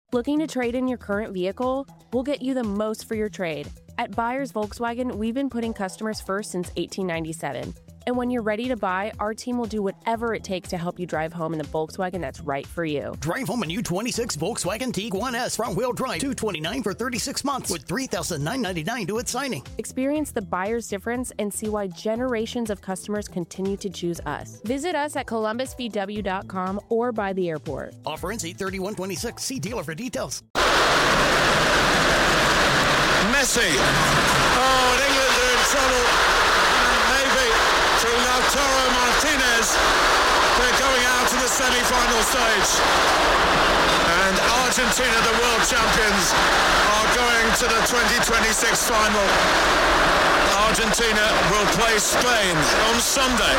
Looking to trade in your current vehicle? We'll get you the most for your trade. At Buyers Volkswagen, we've been putting customers first since 1897. And when you're ready to buy, our team will do whatever it takes to help you drive home in the Volkswagen that's right for you. Drive home a new 26 Volkswagen Tiguan S front-wheel drive, $229 for 36 months with $3,999 due at signing. Experience the buyer's difference and see why generations of customers continue to choose us. Visit us at columbusvw.com or by the airport. Offer ends 8/31/26. See dealer for details. Messi. Oh, and England are in trouble. Maybe through Lautaro Martinez. They're going out to the semi-final stage. And Argentina, the world champions, are going to the 2026 final. Argentina will play Spain on Sunday.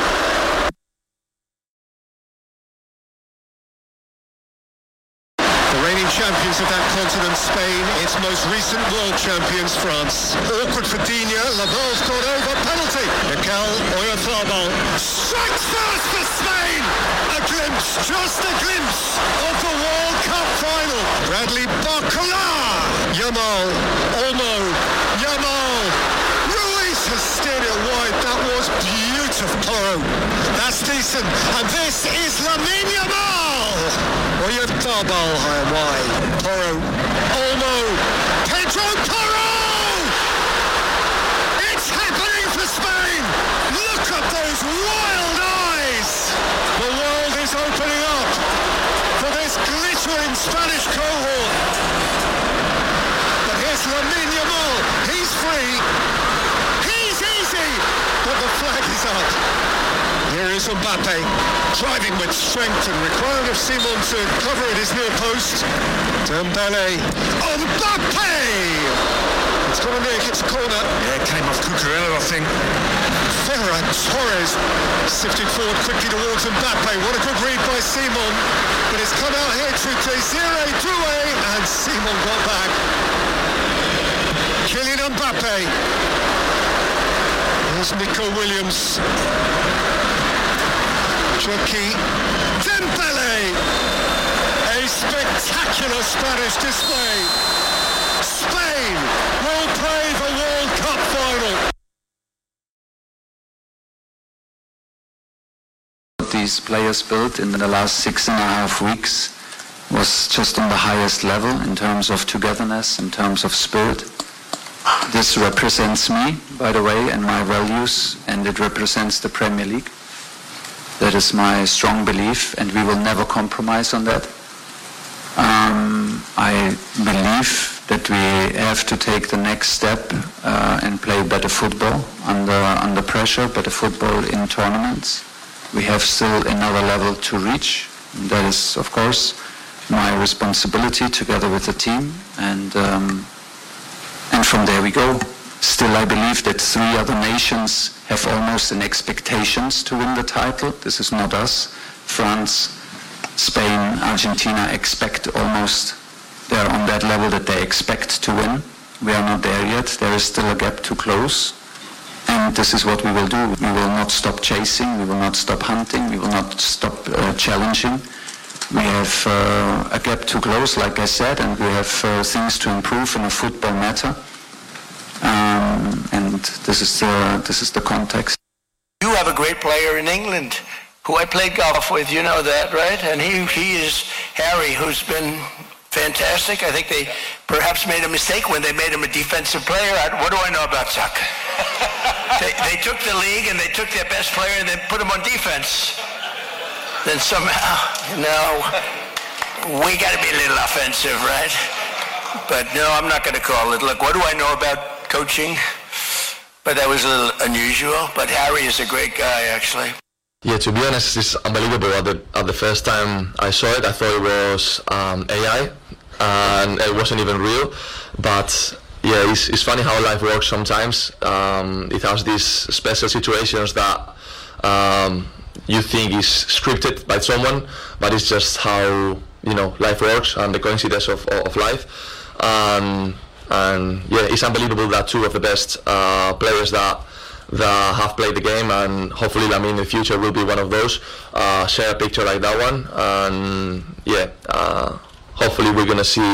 Champions of that continent, Spain, its most recent world champions, France. Awkward for Digne, Laval's got over, penalty. Mikel Oyarzabal strikes first for Spain. A glimpse, just a glimpse of the World Cup final. Bradley Barcola, Yamal, Olmo, Yamal. Ruiz has steered it wide. That was beautiful. That's decent. And this is Lamine Yamal. Oyarzabal high and wide. Porro, Olmo, Pedro Porro! It's happening for Spain! Look at those wild eyes! The world is opening up for this glittering Spanish cohort. But here's Lamine Yamal. He's free. He's easy. But the flag is up. Here is Mbappe, driving with strength and requiring of Simon to cover at his near post. Dembele, Mbappe! It's gone near, gets a corner. Yeah, it came off Cucurella, I think. Ferran Torres sifted forward quickly towards Mbappe. What a good read by Simon. But it's come out here to Desiré Doué, and Simon got back. Kylian Mbappe. There's Nico Williams. Joaquin Dembele, a spectacular Spanish display. Spain will play the World Cup final. What these players built in the last 6.5 weeks was just on the highest level in terms of togetherness, in terms of spirit. This represents me, by the way, and my values, and it represents the Premier League. That is my strong belief, and we will never compromise on that. I believe that we have to take the next step and play better football under pressure, better football in tournaments. We have still another level to reach. That is, of course, my responsibility together with the team, and from there we go. Still, I believe that 3 other nations have almost an expectations to win the title. This is not us. France, Spain, Argentina expect almost, they're on that level that they expect to win. We are not there yet. There is still a gap to close. And this is what we will do. We will not stop chasing. We will not stop hunting. We will not stop challenging. We have a gap to close, like I said, and we have things to improve in a football matter. And this is the context. You have a great player in England who I played golf with, you know that, right? And he is Harry, who's been fantastic. I think they perhaps made a mistake when they made him a defensive player. What do I know about soccer? they took the league and they took their best player and they put him on defense. Then somehow, we got to be a little offensive, right? But no, I'm not going to call it. Look, what do I know about coaching? But that was a little unusual. But Harry is a great guy, actually. Yeah, to be honest, it's unbelievable. At the first time I saw it, I thought it was AI, and it wasn't even real. But yeah, it's funny how life works sometimes. It has these special situations that you think is scripted by someone, but it's just how life works and the coincidence of life. And yeah, it's unbelievable that 2 of the best players that have played the game, and hopefully Lamine in the future will be one of those, share a picture like that one. And yeah, hopefully we're gonna see